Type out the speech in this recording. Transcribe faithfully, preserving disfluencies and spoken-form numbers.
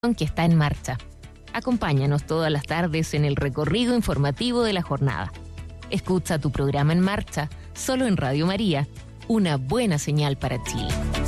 que está en marcha. Acompáñanos todas las tardes en el recorrido informativo de la jornada. Escucha tu programa En Marcha, solo en Radio María, una buena señal para Chile.